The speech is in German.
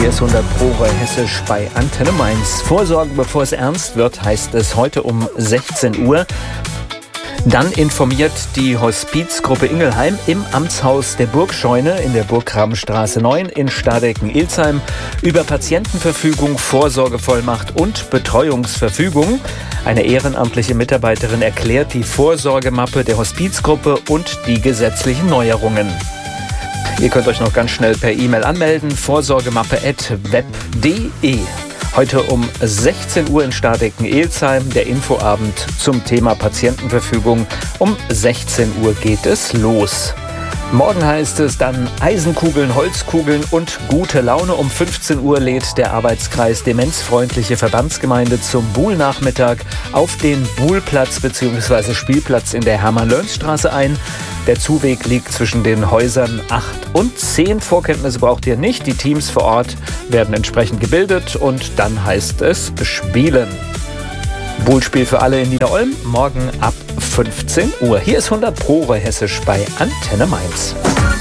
Hier ist 100 Pro bei Hessisch bei Antenne Mainz. Vorsorgen, bevor es ernst wird, heißt es heute um 16 Uhr. Dann informiert die Hospizgruppe Ingelheim im Amtshaus der Burgscheune in der Burggrabenstraße 9 in Stadecken-Ilsheim über Patientenverfügung, Vorsorgevollmacht und Betreuungsverfügung. Eine ehrenamtliche Mitarbeiterin erklärt die Vorsorgemappe der Hospizgruppe und die gesetzlichen Neuerungen. Ihr könnt euch noch ganz schnell per E-Mail anmelden, vorsorgemappe@web.de. Heute um 16 Uhr in Stadecken-Ilsheim, der Infoabend zum Thema Patientenverfügung. Um 16 Uhr geht es los. Morgen heißt es dann Eisenkugeln, Holzkugeln und gute Laune. Um 15 Uhr lädt der Arbeitskreis Demenzfreundliche Verbandsgemeinde zum Buhl-Nachmittag auf den Buhlplatz bzw. Spielplatz in der Hermann-Löns-Straße ein. Der Zuweg liegt zwischen den Häusern 8 und 10. Vorkenntnisse braucht ihr nicht. Die Teams vor Ort werden entsprechend gebildet und dann heißt es spielen. Buhlspiel für alle in Niederolm, morgen ab 15 Uhr. Hier ist 100 Pro bei Hessisch bei Antenne Mainz.